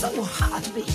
so hart weh.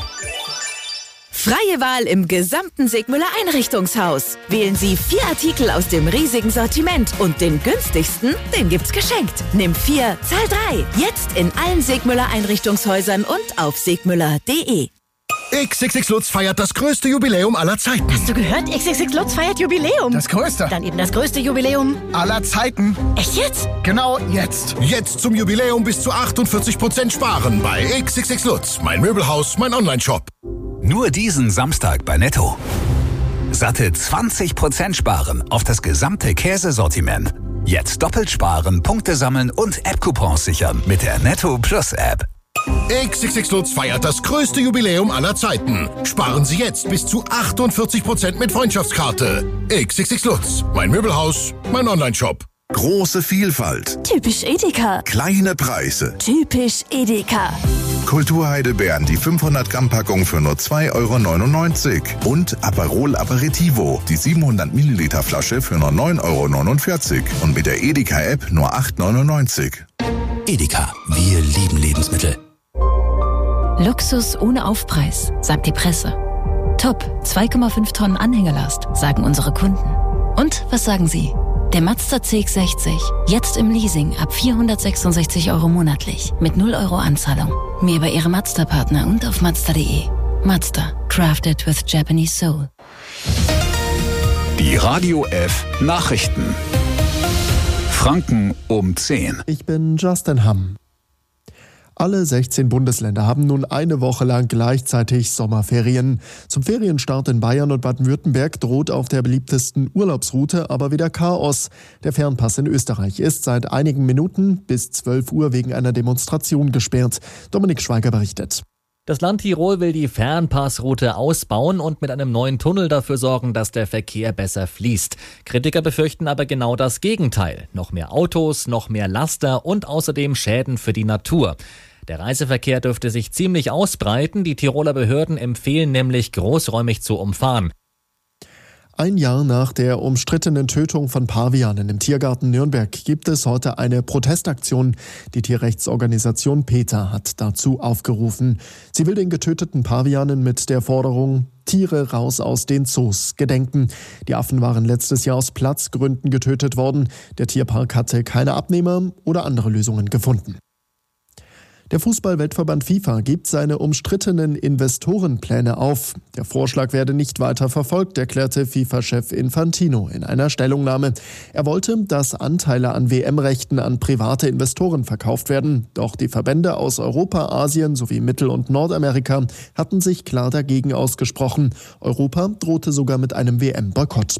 Freie Wahl im gesamten Sigmüller Einrichtungshaus. Wählen Sie 4 Artikel aus dem riesigen Sortiment und den günstigsten, den gibt's geschenkt. Nimm 4, zahl 3. Jetzt in allen Sigmüller Einrichtungshäusern und auf sigmüller.de. XXX Lutz feiert das größte Jubiläum aller Zeiten. Hast du gehört? XXX Lutz feiert Jubiläum. Das größte. Dann eben das größte Jubiläum Aller Zeiten. Echt jetzt? Genau jetzt. Jetzt zum Jubiläum bis zu 48% sparen bei XXX Lutz. Mein Möbelhaus, mein Onlineshop. Nur diesen Samstag bei Netto. Satte 20% sparen auf das gesamte Käsesortiment. Jetzt doppelt sparen, Punkte sammeln und App-Coupons sichern mit der Netto Plus App. XXX Lutz feiert das größte Jubiläum aller Zeiten. Sparen Sie jetzt bis zu 48% mit Freundschaftskarte. XXX Lutz. Mein Möbelhaus, mein Onlineshop. Große Vielfalt. Typisch Edeka. Kleine Preise. Typisch Edeka. Kulturheidelbeeren, die 500 Gramm Packung für nur 2,99 € und Aperol Aperitivo, die 700 Milliliter Flasche für nur 9,49 € und mit der Edeka App nur 8,99 €. Edeka, wir lieben Lebensmittel. Luxus ohne Aufpreis, sagt die Presse. Top, 2,5 Tonnen Anhängerlast, sagen unsere Kunden. Und was sagen Sie? Der Mazda CX-60, jetzt im Leasing ab 466 € monatlich, mit 0 € Anzahlung. Mehr bei Ihrem Mazda-Partner und auf Mazda.de. Mazda, crafted with Japanese soul. Die Radio F Nachrichten. Franken um 10. Ich bin Justin Hamm. Alle 16 Bundesländer haben nun eine Woche lang gleichzeitig Sommerferien. Zum Ferienstart in Bayern und Baden-Württemberg droht auf der beliebtesten Urlaubsroute aber wieder Chaos. Der Fernpass in Österreich ist seit einigen Minuten bis 12 Uhr wegen einer Demonstration gesperrt. Dominik Schweiger berichtet. Das Land Tirol will die Fernpassroute ausbauen und mit einem neuen Tunnel dafür sorgen, dass der Verkehr besser fließt. Kritiker befürchten aber genau das Gegenteil. Noch mehr Autos, noch mehr Laster und außerdem Schäden für die Natur. Der Reiseverkehr dürfte sich ziemlich ausbreiten. Die Tiroler Behörden empfehlen nämlich, großräumig zu umfahren. Ein Jahr nach der umstrittenen Tötung von Pavianen im Tiergarten Nürnberg gibt es heute eine Protestaktion. Die Tierrechtsorganisation PETA hat dazu aufgerufen. Sie will den getöteten Pavianen mit der Forderung Tiere raus aus den Zoos gedenken. Die Affen waren letztes Jahr aus Platzgründen getötet worden. Der Tierpark hatte keine Abnehmer oder andere Lösungen gefunden. Der Fußball-Weltverband FIFA gibt seine umstrittenen Investorenpläne auf. Der Vorschlag werde nicht weiter verfolgt, erklärte FIFA-Chef Infantino in einer Stellungnahme. Er wollte, dass Anteile an WM-Rechten an private Investoren verkauft werden. Doch die Verbände aus Europa, Asien sowie Mittel- und Nordamerika hatten sich klar dagegen ausgesprochen. Europa drohte sogar mit einem WM-Boykott.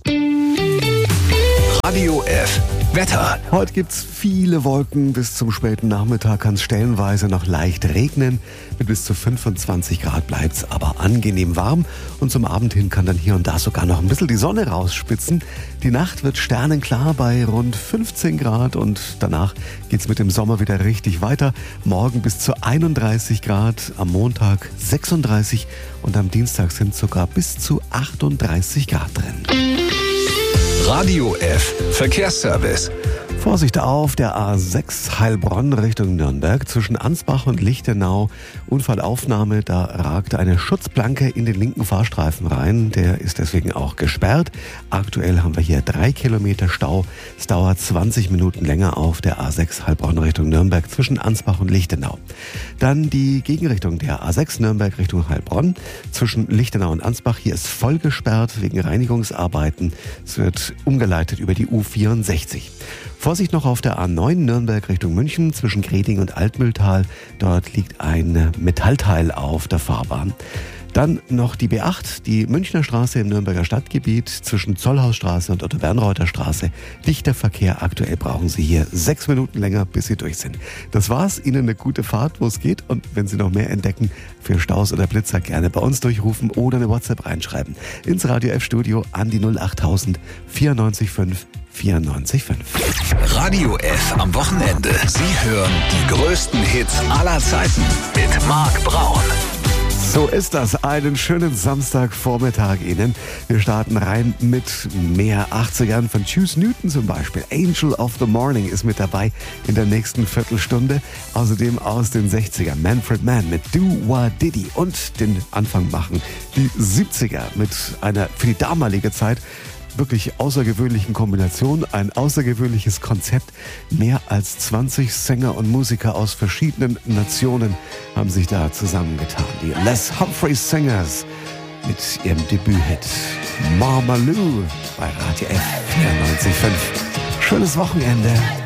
Radio F Wetter. Heute gibt's viele Wolken. Bis zum späten Nachmittag kann es stellenweise noch leicht regnen. Mit bis zu 25 Grad bleibt's aber angenehm warm. Und zum Abend hin kann dann hier und da sogar noch ein bisschen die Sonne rausspitzen. Die Nacht wird sternenklar bei rund 15 Grad. Und danach geht's mit dem Sommer wieder richtig weiter. Morgen bis zu 31 Grad, am Montag 36 und am Dienstag sind sogar bis zu 38 Grad drin. Radio F Verkehrsservice. Vorsicht auf der A6 Heilbronn Richtung Nürnberg zwischen Ansbach und Lichtenau. Unfallaufnahme, da ragt eine Schutzplanke in den linken Fahrstreifen rein. Der ist deswegen auch gesperrt. Aktuell haben wir hier 3 Kilometer Stau. Es dauert 20 Minuten länger auf der A6 Heilbronn Richtung Nürnberg zwischen Ansbach und Lichtenau. Dann die Gegenrichtung der A6 Nürnberg Richtung Heilbronn zwischen Lichtenau und Ansbach. Hier ist voll gesperrt wegen Reinigungsarbeiten. Es wird umgeleitet über die U64. Vorsicht noch auf der A9 Nürnberg Richtung München zwischen Greding und Altmühltal. Dort liegt ein Metallteil auf der Fahrbahn. Dann noch die B8, die Münchner Straße im Nürnberger Stadtgebiet zwischen Zollhausstraße und Otto-Bernreuther Straße. Dichter Verkehr, aktuell brauchen Sie hier 6 Minuten länger, bis Sie durch sind. Das war's, Ihnen eine gute Fahrt, wo es geht. Und wenn Sie noch mehr entdecken für Staus oder Blitzer, gerne bei uns durchrufen oder eine WhatsApp reinschreiben. Ins Radio F-Studio an die 08000 94 5 94,5. Radio F am Wochenende. Sie hören die größten Hits aller Zeiten mit Marc Braun. So ist das. Einen schönen Samstagvormittag Ihnen. Wir starten rein mit mehr 80ern von Juice Newton zum Beispiel. Angel of the Morning ist mit dabei in der nächsten Viertelstunde. Außerdem aus den 60ern Manfred Mann mit Do Wah Diddy und den Anfang machen die 70er mit einer für die damalige Zeit wirklich außergewöhnlichen Kombination, ein außergewöhnliches Konzept. Mehr als 20 Sänger und Musiker aus verschiedenen Nationen haben sich da zusammengetan. Die Les Humphreys Singers mit ihrem Debüthit Mama Lou bei Radio F 94.5. Schönes Wochenende.